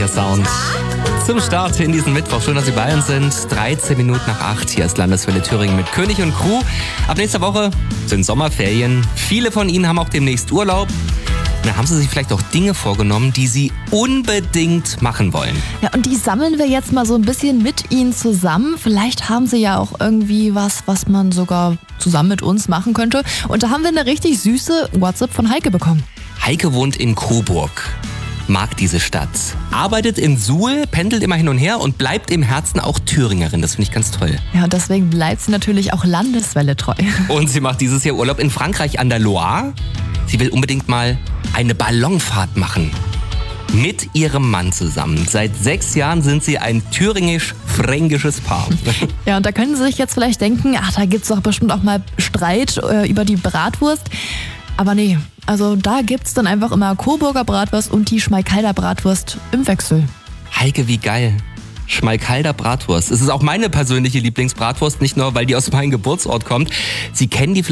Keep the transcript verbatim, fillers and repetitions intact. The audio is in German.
herrlicher Sound. Zum Start in diesen Mittwoch. Schön, dass Sie bei uns sind. dreizehn Minuten nach acht. Hier ist Landeswelle Thüringen mit König und Crew. Ab nächster Woche sind Sommerferien. Viele von Ihnen haben auch demnächst Urlaub. Da haben Sie sich vielleicht auch Dinge vorgenommen, die Sie unbedingt machen wollen. Ja, und die sammeln wir jetzt mal so ein bisschen mit Ihnen zusammen. Vielleicht haben Sie ja auch irgendwie was, was man sogar zusammen mit uns machen könnte. Und da haben wir eine richtig süße WhatsApp von Heike bekommen. Heike wohnt in Coburg, mag diese Stadt, arbeitet in Suhl, pendelt immer hin und her und bleibt im Herzen auch Thüringerin. Das finde ich ganz toll. Ja, und deswegen bleibt sie natürlich auch Landeswelle treu. Und sie macht dieses Jahr Urlaub in Frankreich an der Loire. Sie will unbedingt mal eine Ballonfahrt machen. Mit ihrem Mann zusammen. Seit sechs Jahren sind sie ein thüringisch-fränkisches Paar. Ja, und da können Sie sich jetzt vielleicht denken, ach, da gibt's doch bestimmt auch mal Streit äh, über die Bratwurst. Aber nee, also da gibt's dann einfach immer Coburger Bratwurst und die Schmalkalder Bratwurst im Wechsel. Heike, wie geil. Schmalkalder Bratwurst. Es ist auch meine persönliche Lieblingsbratwurst, nicht nur, weil die aus meinem Geburtsort kommt. Sie kennen die